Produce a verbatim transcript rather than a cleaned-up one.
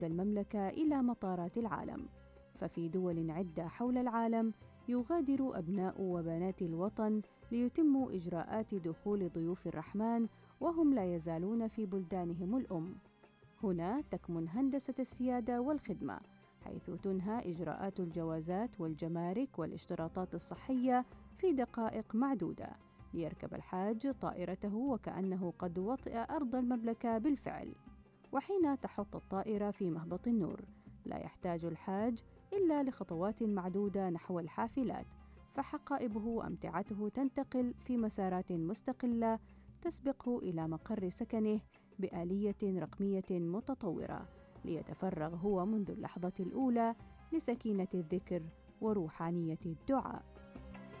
المملكة إلى مطارات العالم. ففي دول عدة حول العالم يغادر أبناء وبنات الوطن ليتموا إجراءات دخول ضيوف الرحمن وهم لا يزالون في بلدانهم الأم. هنا تكمن هندسة السيادة والخدمة، حيث تنهى إجراءات الجوازات والجمارك والاشتراطات الصحية في دقائق معدودة، ليركب الحاج طائرته وكأنه قد وطئ أرض المملكة بالفعل. وحين تحط الطائرة في مهبط النور، لا يحتاج الحاج إلا لخطوات معدودة نحو الحافلات، فحقائبه وأمتعته تنتقل في مسارات مستقلة تسبقه إلى مقر سكنه بآلية رقمية متطورة، ليتفرغ هو منذ اللحظة الأولى لسكينة الذكر وروحانية الدعاء.